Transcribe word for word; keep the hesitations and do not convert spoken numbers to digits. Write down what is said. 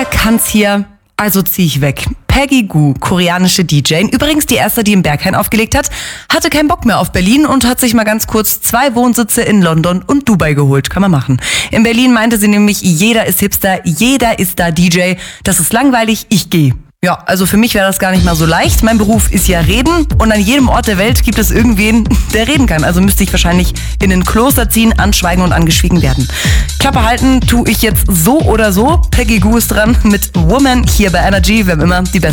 kann's hier, also zieh ich weg. Peggy Gou, koreanische D J, übrigens die erste, die im Berghain aufgelegt hat, hatte keinen Bock mehr auf Berlin und hat sich mal ganz kurz zwei Wohnsitze in London und Dubai geholt. Kann man machen. In Berlin meinte sie nämlich, jeder ist Hipster, jeder ist da D J. Das ist langweilig, ich gehe. Ja, also für mich wäre das gar nicht mal so leicht. Mein Beruf ist ja Reden und an jedem Ort der Welt gibt es irgendwen, der reden kann. Also müsste ich wahrscheinlich in ein Kloster ziehen, anschweigen und angeschwiegen werden. Klappe halten tue ich jetzt so oder so. Peggy Gou ist dran mit Woman hier bei Energy. Wir haben immer die beste